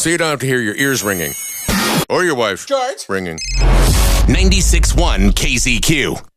So you don't have to hear your ears ringing. Or your wife George. ringing. 96.1 KZQ.